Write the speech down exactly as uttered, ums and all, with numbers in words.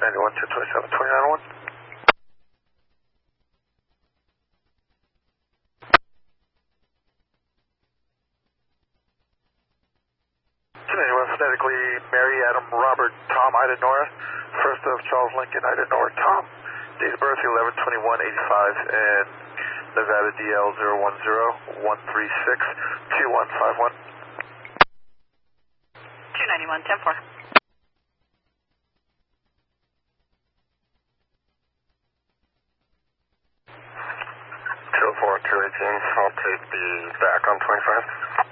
ninety-one, two twenty-seven, twenty-nine oh one. two ninety-one, phonetically, Mary, Adam, Robert, Tom, Ida, Nora. First of Charles Lincoln, Ida, Nora, Tom. Date of birth, eleven twenty-one eighty-five, and Nevada D L zero one zero one three six two one five one. two ninety-one, ten four. two oh four, two eighteen, I'll take the back on twenty-five.